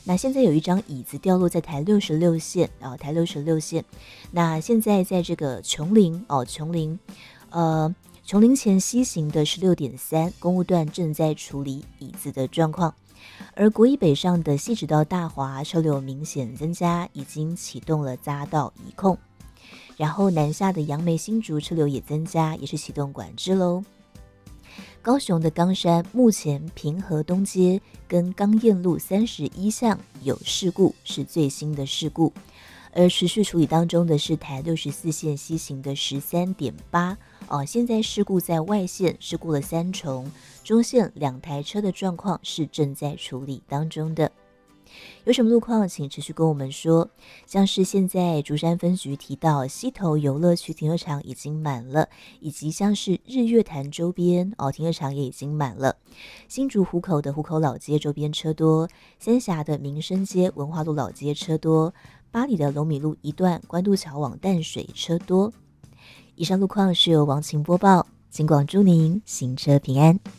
那现在有一张椅子掉落在台66线台66线。那现在在这个琼林琼林前西行的16.3公务段正在处理椅子的状况，而国一北上的汐止到大华车流明显增加，已经启动了匝道移控。然后南下的杨梅新竹车流也增加，也是启动管制喽。高雄的冈山目前平和东街跟冈燕路31巷有事故，是最新的事故。而持续处理当中的是台64线西行的13.8现在事故在外线事故了3重，中线2台车的状况是正在处理当中的。有什么路况请持续跟我们说，像是现在竹山分局提到溪头游乐区停车场已经满了，以及像是日月潭周边停车场也已经满了，新竹湖口的湖口老街周边车多，三峡的民生街文化路老街车多，八里的龙米路一段关渡桥往淡水车多。以上路况是由王晴播报，警广祝您行车平安。